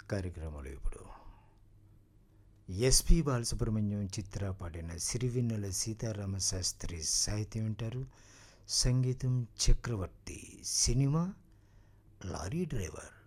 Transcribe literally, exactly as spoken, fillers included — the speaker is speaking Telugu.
కార్యక్రమాలు ఇప్పుడు ఎస్పి బాలసుబ్రహ్మణ్యం చిత్ర పాడిన సిరివెన్నెల సీతారామ శాస్త్రి సాహిత్యం వింటారు. సంగీతం చక్రవర్తి. Cinema lorry driver.